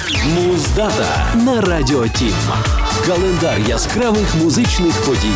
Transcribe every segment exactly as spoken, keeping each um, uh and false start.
Муздата на Радіо Тім. Календар яскравих музичних подій.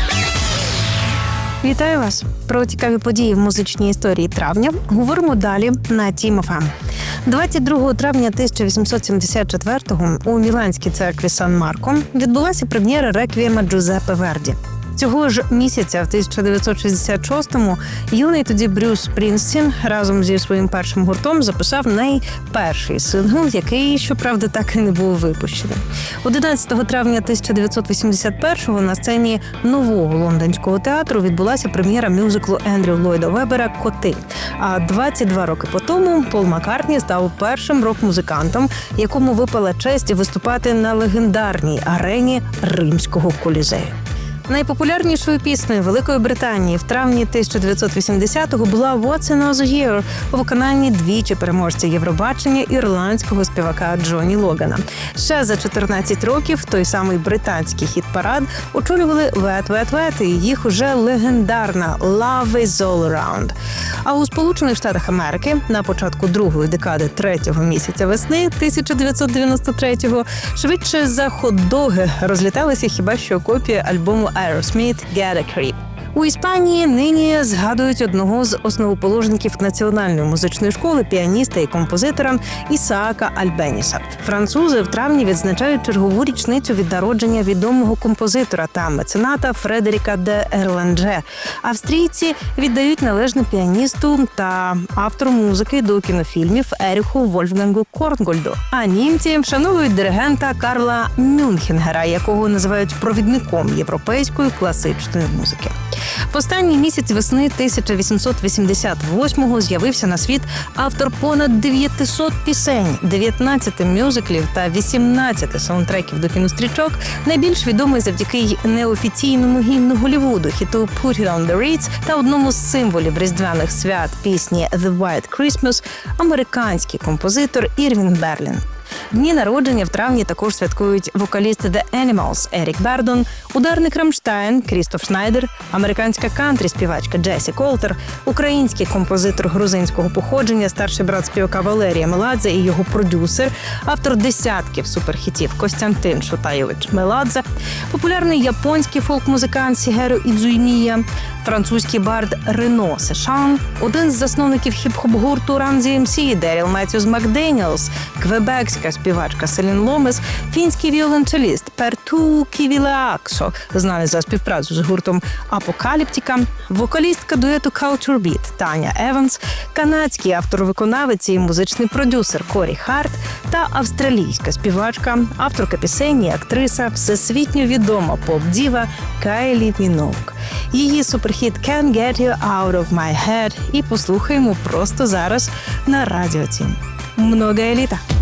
Вітаю вас! Про цікаві події в музичній історії травня говоримо далі на Тім еф ем. двадцять другого травня тисяча вісімсот сімдесят четвертого у Міланській церкві Сан-Марко відбулася прем'єра реквієма Джузеппе Верді. Цього ж місяця, в тисяча дев'ятсот шістдесят шостому, юний тоді Брюс Спрінстін разом зі своїм першим гуртом записав найперший сингл, який, щоправда, так і не був випущений. одинадцятого травня тисяча дев'ятсот вісімдесят першого на сцені нового лондонського театру відбулася прем'єра мюзиклу Ендрю Ллойда Вебера «Коти». А двадцять два роки по тому Пол Маккартні став першим рок-музикантом, якому випала честь виступати на легендарній арені Римського Колізею. Найпопулярнішою піснею Великої Британії в травні тисяча дев'ятсот вісімдесятого була «What's Another Year» у виконанні двічі переможця Євробачення ірландського співака Джоні Логана. Ще за чотирнадцять років той самий британський хіт-парад очолювали Wet Wet Wet і їх уже легендарна «Love Is All Around». А у Сполучених Штатах Америки на початку другої декади третього місяця весни тисяча дев'ятсот дев'яносто третього швидше за хот-доги розліталися хіба що копії альбому Aerosmith «Get a Creep». У Іспанії нині згадують одного з основоположників Національної музичної школи, піаніста і композитора Ісаака Альбеніса. Французи в травні відзначають чергову річницю від народження відомого композитора та мецената Фредеріка де Ерланже. Австрійці віддають належне піаністу та автору музики до кінофільмів Еріху Вольфгангу Корнгольду. А німці вшановують диригента Карла Мюнхенгера, якого називають провідником європейської класичної музики. В останній місяць весни тисяча вісімсот вісімдесят восьмого з'явився на світ автор понад дев'ятисот пісень, дев'ятнадцяти мюзиклів та вісімнадцяти саундтреків до кінострічок, найбільш відомий завдяки неофіційному гімну Голлівуду, хіту «Put It On The Ritz» та одному з символів різдвяних свят пісні «The White Christmas» американський композитор Ірвін Берлін. Дні народження в травні також святкують вокалісти The Animals Ерік Бердон, ударник Рамштайн Крістоф Шнайдер, американська кантрі-співачка Джесі Колтер, український композитор грузинського походження, старший брат співака Валерія Меладзе і його продюсер, автор десятків суперхітів Костянтин Шутайович Меладзе, популярний японський фолк-музикант Сігеру Ідзуймія, французький бард Рено Сешан, один з засновників хіп-хоп-гурту Run ді ем сі Деріл Меттьюс Макденіелс, квебекська співачка Селін Ломес, фінський віолончеліст Перту Ківілеаксо, знаний за співпрацю з гуртом Апокаліптика, вокалістка дуету Culture Beat Таня Еванс, канадський автор-виконавець і музичний продюсер Корі Харт та австралійська співачка, авторка пісень і актриса, всесвітньо відома поп-діва Кайлі Міноуг. Її суперхіт «Can't Get You Out of My Head» і послухаємо просто зараз на Радіо Тім. Много еліта!